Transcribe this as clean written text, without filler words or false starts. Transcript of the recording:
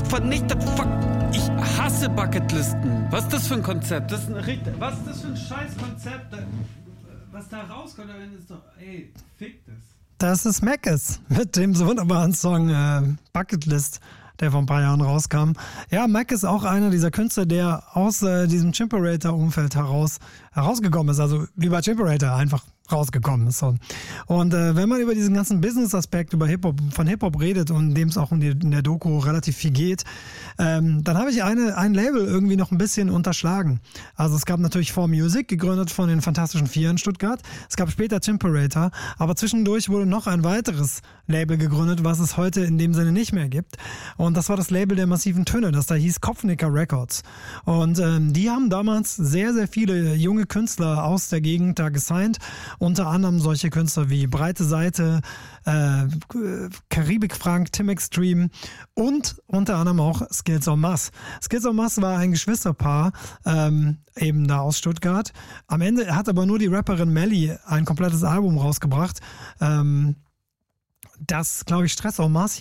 vernichtet. Fuck. Ich hasse Bucketlisten. Was ist das für ein Konzept? Was ist das für ein Scheißkonzept? Was da rauskommt, ist doch, ey, fick das. Das ist Mackes mit dem so wunderbaren Song Bucketlist, der vor ein paar Jahren rauskam. Ja, Mac ist auch einer dieser Künstler, der aus diesem Chimperator-Umfeld herausgekommen ist. Also über Chimperator einfach rausgekommen ist. So. Und wenn man über diesen ganzen Business-Aspekt von Hip-Hop redet und dem es auch in der Doku relativ viel geht, dann habe ich ein Label irgendwie noch ein bisschen unterschlagen. Also es gab natürlich 4Music, gegründet von den Fantastischen Vier in Stuttgart. Es gab später Chimperator, aber zwischendurch wurde noch ein weiteres Label gegründet, was es heute in dem Sinne nicht mehr gibt. Und das war das Label der Massiven Töne, das da hieß Kopfnicker Records. Und die haben damals sehr, sehr viele junge Künstler aus der Gegend da gesigned. Unter anderem solche Künstler wie Breite Seite, Karibik Frank, Tim Extreme und unter anderem auch Skills en Masse. Skills en Masse war ein Geschwisterpaar, eben da aus Stuttgart. Am Ende hat aber nur die Rapperin Melly ein komplettes Album rausgebracht, das, glaube ich, Stress en Masse